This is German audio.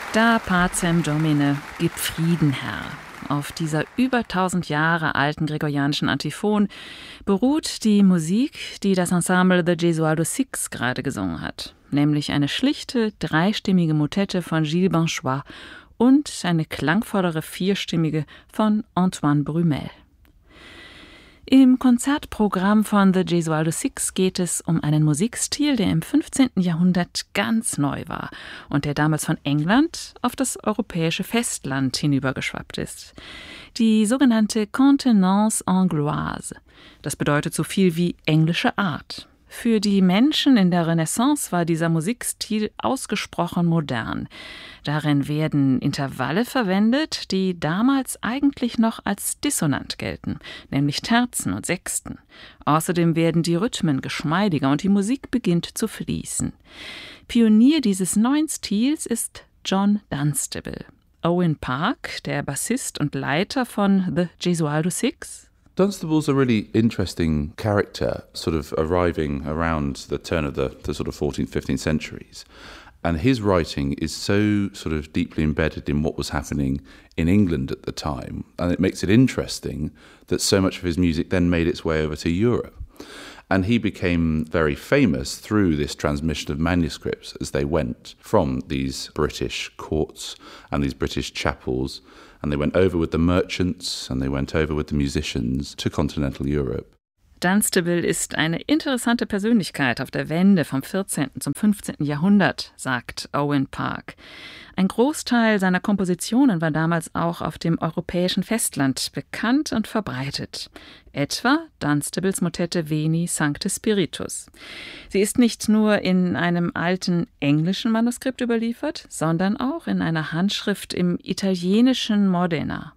Da pacem Domine, gib Frieden, Herr. Auf dieser über 1000 Jahre alten gregorianischen Antiphon beruht die Musik, die das Ensemble The Gesualdo Six gerade gesungen hat. Nämlich eine schlichte, dreistimmige Motette von Gilles Banchois und eine klangvollere vierstimmige von Antoine Brumel. Im Konzertprogramm von The Gesualdo Six geht es um einen Musikstil, der im 15. Jahrhundert ganz neu war und der damals von England auf das europäische Festland hinübergeschwappt ist. Die sogenannte Contenance angloise. Das bedeutet so viel wie englische Art. Für die Menschen in der Renaissance war dieser Musikstil ausgesprochen modern. Darin werden Intervalle verwendet, die damals eigentlich noch als dissonant gelten, nämlich Terzen und Sexten. Außerdem werden die Rhythmen geschmeidiger und die Musik beginnt zu fließen. Pionier dieses neuen Stils ist John Dunstable. Owen Park, der Bassist und Leiter von The Gesualdo Six. Dunstable's a really interesting character, sort of arriving around the turn of the sort of 14th, 15th centuries. And his writing is so sort of deeply embedded in what was happening in England at the time. And it makes it interesting that so much of his music then made its way over to Europe. And he became very famous through this transmission of manuscripts as they went from these British courts and these British chapels, and they went over with the merchants and they went over with the musicians to continental Europe. Dunstable ist eine interessante Persönlichkeit auf der Wende vom 14. zum 15. Jahrhundert, sagt Owen Park. Ein Großteil seiner Kompositionen war damals auch auf dem europäischen Festland bekannt und verbreitet. Etwa Dunstables Motette Veni Sancte Spiritus. Sie ist nicht nur in einem alten englischen Manuskript überliefert, sondern auch in einer Handschrift im italienischen Modena.